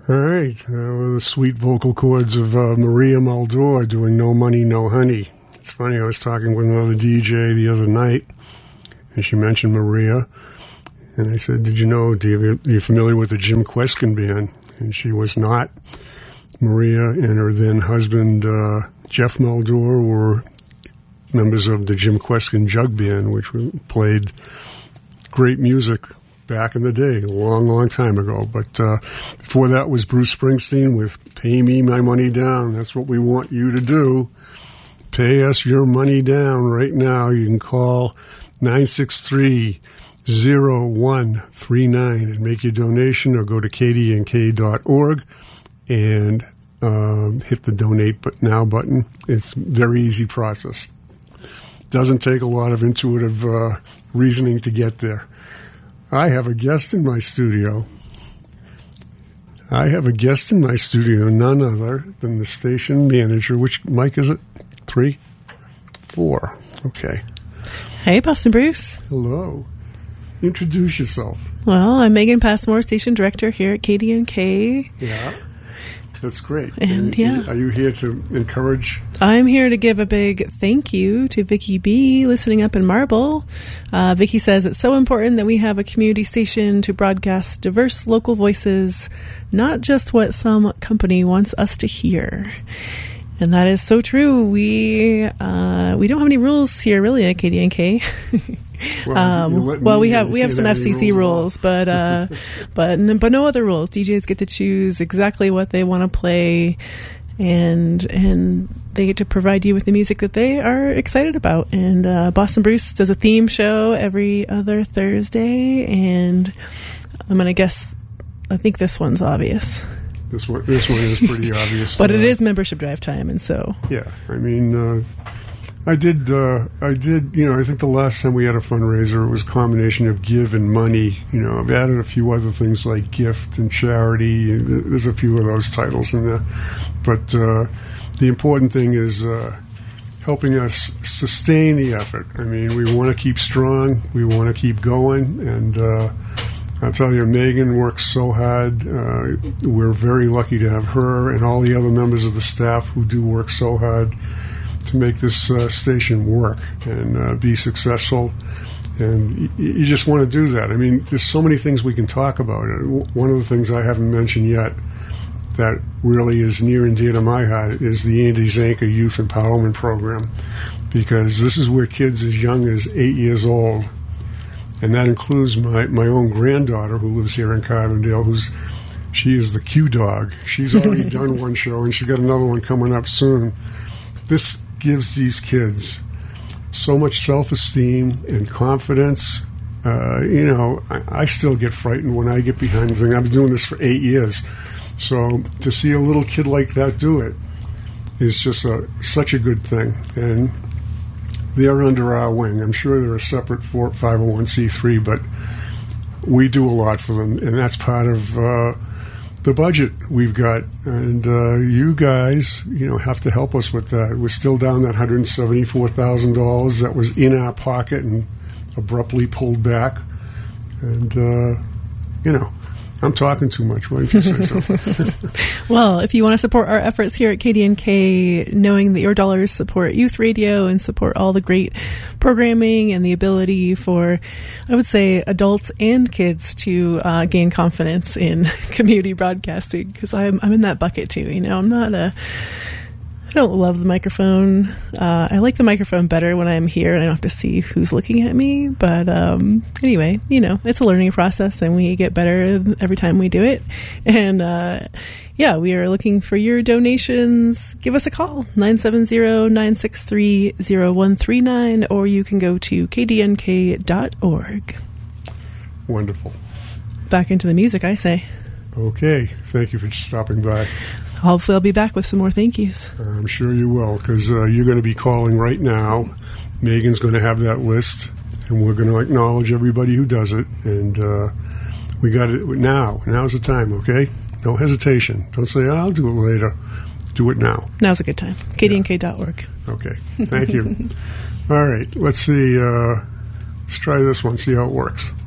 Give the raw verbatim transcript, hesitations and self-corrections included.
All right. That were the sweet vocal chords of uh, Maria Muldaur doing No Money, No Honey. It's funny, I was talking with another D J the other night, and she mentioned Maria. And I said, did you know, do you, are you familiar with the Jim Kweskin Band? And she was not. Maria and her then husband, uh, Jeff Muldaur, were members of the Jim Kweskin Jug Band, which played great music back in the day, a long, long time ago. But uh, before that was Bruce Springsteen with Pay Me My Money Down. That's what we want you to do. Pay us your money down right now. You can call nine six three, zero one three nine and make your donation, or go to k d n k dot org and uh, hit the Donate Now button. It's a very easy process. Doesn't take a lot of intuitive uh, reasoning to get there. I have a guest in my studio. I have a guest in my studio, none other than the station manager. Which mic is it? Three? Four. Okay. Hey, Boston Bruce. Hello. Introduce yourself. Well, I'm Megan Passmore, station director here at K D N K. Yeah. That's great. And, and yeah. Are you here to encourage? I'm here to give a big thank you to Vicky B, listening up in Marble. Uh, Vicky says it's so important that we have a community station to broadcast diverse local voices, not just what some company wants us to hear. And that is so true. We uh, we don't have any rules here, really, at K D N K. Well, um, well we have we have some F C C rules, rules but uh, but but no other rules. D Js get to choose exactly what they want to play, and and they get to provide you with the music that they are excited about. And uh, Boston Bruce does a theme show every other Thursday, and I'm gonna guess. I think this one's obvious. This one, this one is pretty obvious, but uh, it is membership drive time, and so yeah. I mean. Uh, I did, uh, I did, you know, I think the last time we had a fundraiser, it was a combination of give and money. You know, I've added a few other things like gift and charity. There's a few of those titles in there. But uh, the important thing is uh, helping us sustain the effort. I mean, we want to keep strong. We want to keep going. And uh, I'll tell you, Megan works so hard. Uh, we're very lucky to have her and all the other members of the staff who do work so hard to make this uh, station work and uh, be successful. And y- you just want to do that. I mean, there's so many things we can talk about. One of the things I haven't mentioned yet that really is near and dear to my heart is the Andy Zanka Youth Empowerment Program, because this is where kids as young as eight years old, and that includes my, my own granddaughter who lives here in Carbondale, who's she is the Q dog. She's already done one show, and she's got another one coming up soon. This gives these kids so much self-esteem and confidence. Uh, you know, I, I still get frightened when I get behind the thing. I've been doing this for eight years. So to see a little kid like that do it is just a, such a good thing. And they're under our wing. I'm sure they're a separate five oh one c three, but we do a lot for them. And that's part of uh, the budget we've got, and uh, you guys, you know, have to help us with that. We're still down that one hundred seventy-four thousand dollars that was in our pocket and abruptly pulled back. And, uh, you know, I'm talking too much. Why don't you say something? Well, if you want to support our efforts here at K D N K, knowing that your dollars support youth radio and support all the great programming and the ability for, I would say, adults and kids to uh, gain confidence in community broadcasting, because I'm I'm in that bucket too. You know, I'm not a I don't love the microphone. Uh, I like the microphone better when I'm here and I don't have to see who's looking at me. But um, anyway, you know, it's a learning process and we get better every time we do it. And uh, yeah, we are looking for your donations. Give us a call, nine seven zero, nine six three, zero one three nine, or you can go to k d n k dot org. Wonderful. Back into the music, I say. Okay. Thank you for stopping by. Hopefully I'll be back with some more thank yous. I'm sure you will, because uh, you're going to be calling right now. Megan's going to have that list, and we're going to acknowledge everybody who does it. And uh, we got it now. Now's the time, okay? No hesitation. Don't say, oh, I'll do it later. Do it now. Now's a good time. k d n k dot org. Yeah. Okay. Thank you. All right. Let's see. Uh, let's try this one, see how it works.